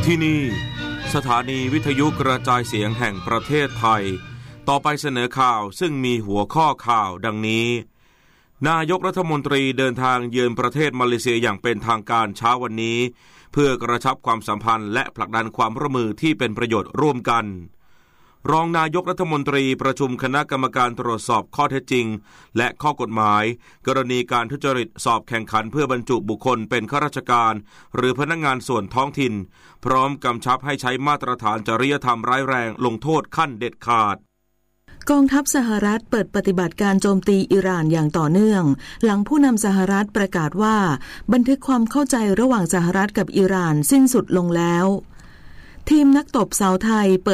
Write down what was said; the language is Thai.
ที่นี่สถานีวิทยุกระจายเสียงแห่งประเทศไทยต่อไปเสนอข่าวซึ่งมีหัวข้อข่าวดังนี้นายกรัฐมนตรีเดินทางเยือนประเทศมาเลเซียอย่างเป็นทางการเช้าวันนี้เพื่อกระชับความสัมพันธ์และผลักดันความร่วมมือที่เป็นประโยชน์ร่วมกันรองนายกรัฐมนตรีประชุมคณะกรรมการตรวจสอบข้อเท็จจริงและข้อกฎหมายกรณีการทุจริตสอบแข่งขันเพื่อบรรจุบุคคลเป็นข้าราชการหรือพนักงานส่วนท้องถิ่นพร้อมกำชับให้ใช้มาตรฐานจริยธรรมร้ายแรงลงโทษขั้นเด็ดขาดกองทัพสหรัฐเปิดปฏิบัติการโจมตีอิหร่านอย่างต่อเนื่องหลังผู้นำสหรัฐประกาศว่าบันทึกความเข้าใจระหว่างสหรัฐกับอิหร่านสิ้นสุดลงแล้วทีมนักตบสาวไทย